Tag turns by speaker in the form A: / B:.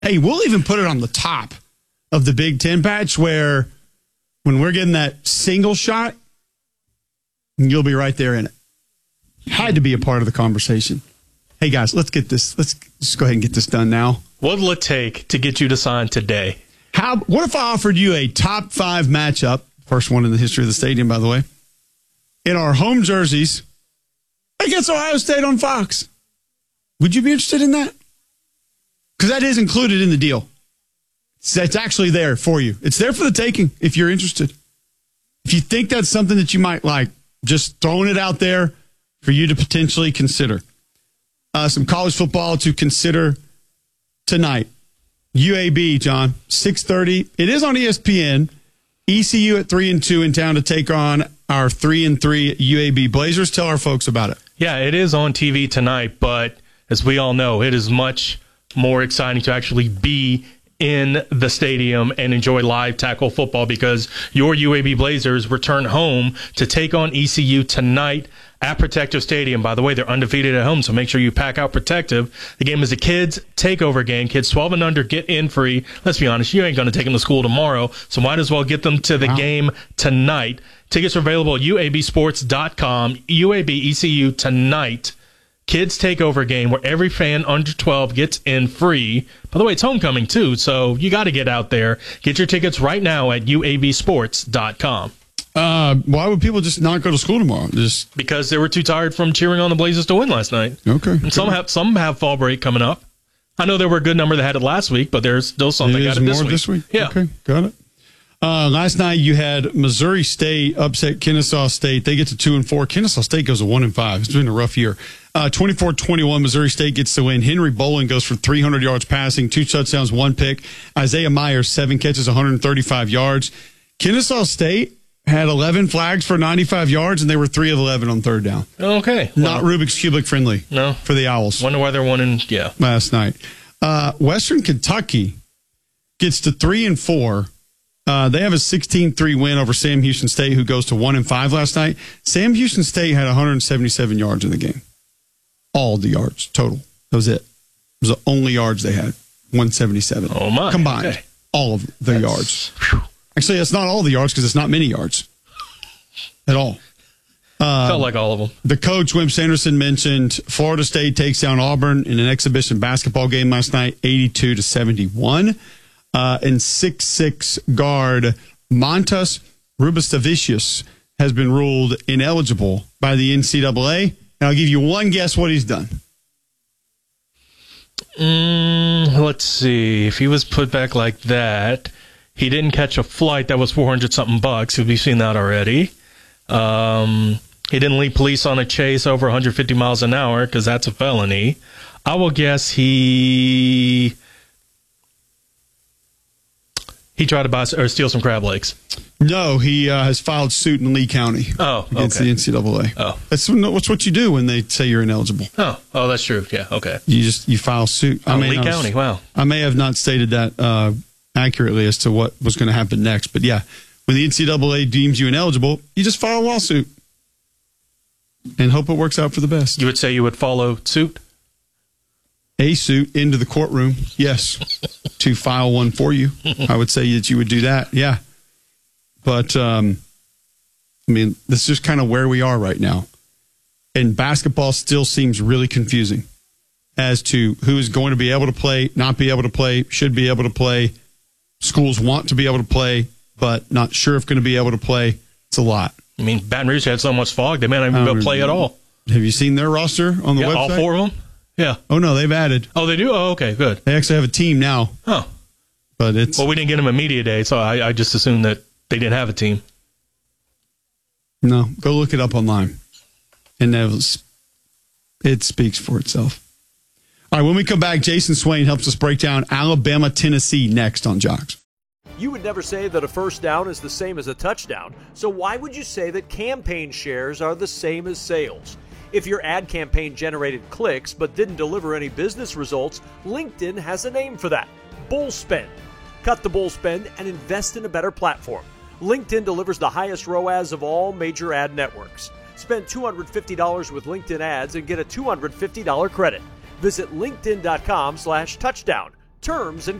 A: Hey, we'll even put it on the top of the Big Ten patch where when we're getting that single shot, you'll be right there in it. Had to be a part of the conversation. Hey, guys, let's get this. Let's just go ahead and get this done now.
B: What will it take to get you to sign today?
A: What if I offered you a top 5 matchup, first one in the history of the stadium, by the way, in our home jerseys against Ohio State on Fox? Would you be interested in that? Because that is included in the deal. It's actually there for you. It's there for the taking if you're interested. If you think that's something that you might like, just throwing it out there for you to potentially consider. Some college football to consider tonight. UAB, John, 6:30. It is on ESPN. ECU at 3-2 in town to take on our 3-3 UAB Blazers. Tell our folks about it.
B: Yeah, it is on TV tonight, but as we all know, it is much more exciting to actually be in the stadium and enjoy live tackle football because your UAB Blazers return home to take on ECU tonight at Protective Stadium. By the way, they're undefeated at home, so make sure you pack out Protective. The game is a kids' takeover game. Kids 12 and under get in free. Let's be honest, you ain't going to take them to school tomorrow, so might as well get them to the game tonight. Tickets are available at uabsports.com. UAB ECU tonight. Kids takeover game where every fan under 12 gets in free. By the way, it's homecoming too, so you got to get out there. Get your tickets right now at uabsports.com.
A: Why would people just not go to school tomorrow? Just
B: because they were too tired from cheering on the Blazers to win last night.
A: Okay.
B: And some have fall break coming up. I know there were a good number that had it last week, but there's still some that got it this week. Yeah.
A: Okay, got it. Last night you had Missouri State upset Kennesaw State. They get to 2-4. Kennesaw State goes to 1-5. It's been a rough year. 24-21, Missouri State gets the win. Henry Bolin goes for 300 yards passing, 2 touchdowns, 1 pick. Isaiah Myers, 7 catches, 135 yards. Kennesaw State had 11 flags for 95 yards, and they were 3 of 11 on third down.
B: Okay.
A: Not Rubik's Cubic friendly.
B: No.
A: For the Owls.
B: Wonder why they're winning,
A: last night. Western Kentucky gets to 3-4. They have a 16-3 win over Sam Houston State, who goes to 1-5 last night. Sam Houston State had 177 yards in the game. All the yards total. That was it. It was the only yards they had. 177.
B: Oh, my.
A: Combined.
B: Okay.
A: All of the yards. Whew. Actually, that's not all the yards because it's not many yards at all.
B: Felt like all of them.
A: The coach, Wimp Sanderson, mentioned Florida State takes down Auburn in an exhibition basketball game last night, 82-71. And 6'6" guard Montas Rubistavicius has been ruled ineligible by the NCAA. And I'll give you one guess what he's done.
B: Let's see. If he was put back like that, he didn't catch a flight that was $400-something. We've seen that already. He didn't lead police on a chase over 150 miles an hour because that's a felony. I will guess he tried to buy or steal some crab legs.
A: No, he has filed suit in Lee County against the NCAA.
B: Oh,
A: that's what you do when they say you're ineligible.
B: Oh, that's true. Yeah, okay.
A: You file suit.
B: Lee County. Wow.
A: I may have not stated that accurately as to what was going to happen next, but yeah, when the NCAA deems you ineligible, you just file a lawsuit and hope it works out for the best.
B: You would say you would follow suit?
A: A suit into the courtroom, yes, to file one for you. I would say that you would do that, yeah. But, I mean, this is just kind of where we are right now. And basketball still seems really confusing as to who is going to be able to play, not be able to play, should be able to play. Schools want to be able to play, but not sure if going to be able to play. It's a lot.
B: I mean, Baton Rouge had so much fog, they may not even be able to play at all.
A: Have you seen their roster on the website?
B: All 4 of them? Yeah.
A: Oh, no, they've added.
B: Oh, they do? Oh, okay, good.
A: They actually have a team now.
B: Oh.
A: But it's...
B: Well, we didn't get them a media day, so I just assumed that they didn't have a team.
A: No, go look it up online. And it speaks for itself. All right, when we come back, Jason Swain helps us break down Alabama, Tennessee next on Jocks.
C: You would never say that a first down is the same as a touchdown, so why would you say that campaign shares are the same as sales? If your ad campaign generated clicks but didn't deliver any business results, LinkedIn has a name for that: bull spend. Cut the bull spend and invest in a better platform. LinkedIn delivers the highest ROAS of all major ad networks. Spend $250 with LinkedIn ads and get a $250 credit. Visit linkedin.com/touchdown. Terms and